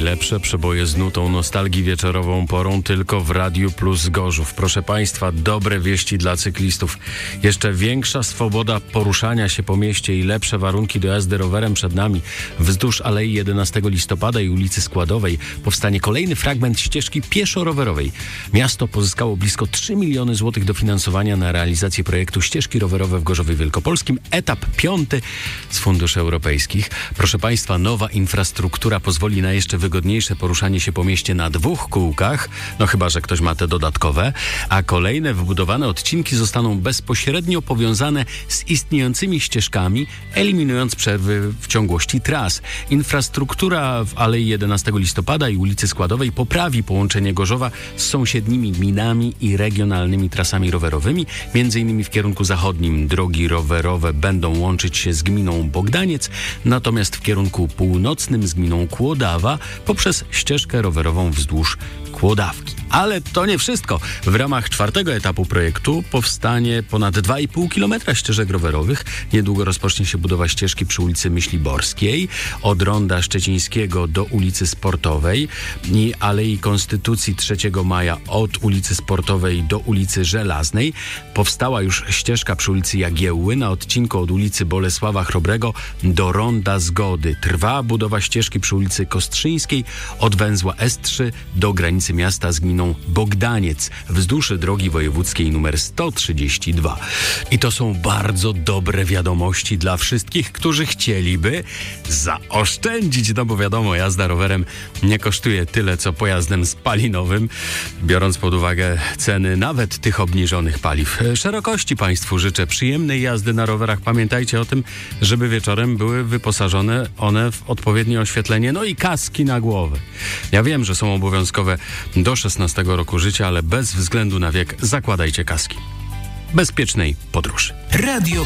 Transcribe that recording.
Najlepsze przeboje z nutą nostalgii wieczorową porą tylko w Radiu Plus Gorzów. Proszę Państwa, dobre wieści dla cyklistów. Jeszcze większa swoboda poruszania się po mieście i lepsze warunki do jazdy rowerem przed nami. Wzdłuż Alei 11 Listopada i ulicy Składowej powstanie kolejny fragment ścieżki pieszo-rowerowej. Miasto pozyskało blisko 3 miliony złotych dofinansowania na realizację projektu ścieżki rowerowe w Gorzowie Wielkopolskim. Etap 5 z funduszy europejskich. Proszę Państwa, nowa infrastruktura pozwoli na jeszcze wygodniejsze poruszanie się po mieście na 2 kółkach, no chyba że ktoś ma te dodatkowe, a kolejne wybudowane odcinki zostaną bezpośrednio powiązane z istniejącymi ścieżkami, eliminując przerwy w ciągłości tras. Infrastruktura w Alei 11 Listopada i ulicy Składowej poprawi połączenie Gorzowa z sąsiednimi gminami i regionalnymi trasami rowerowymi. Między innymi w kierunku zachodnim drogi rowerowe będą łączyć się z gminą Bogdaniec, natomiast w kierunku północnym z gminą Kłodawa poprzez ścieżkę rowerową wzdłuż Kłodawki. Ale to nie wszystko. W ramach 4. etapu projektu powstanie ponad 2,5 km ścieżek rowerowych. Niedługo rozpocznie się budowa ścieżki przy ulicy Myśliborskiej, od Ronda Szczecińskiego do ulicy Sportowej i Alei Konstytucji 3 Maja od ulicy Sportowej do ulicy Żelaznej. Powstała już ścieżka przy ulicy Jagiełły na odcinku od ulicy Bolesława Chrobrego do Ronda Zgody. Trwa budowa ścieżki przy ulicy Kostrzyńskiej od węzła S3 do granicy miasta z gminą Bogdaniec wzdłuż drogi wojewódzkiej nr 132. I to są bardzo dobre wiadomości dla wszystkich, którzy chcieliby zaoszczędzić, no bo wiadomo, jazda rowerem nie kosztuje tyle, co pojazdem spalinowym, biorąc pod uwagę ceny nawet tych obniżonych paliw. Szerokości Państwu życzę przyjemnej jazdy na rowerach. Pamiętajcie o tym, żeby wieczorem były wyposażone one w odpowiednie oświetlenie, no i kaski na głowę. Ja wiem, że są obowiązkowe do 16 roku życia, ale bez względu na wiek zakładajcie kaski. Bezpiecznej podróży. Radio